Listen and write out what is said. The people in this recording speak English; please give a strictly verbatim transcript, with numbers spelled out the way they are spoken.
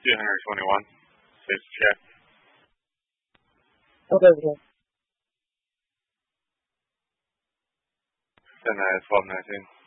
two twenty-one. Please check. Okay, okay. Then uh, twelve nineteen.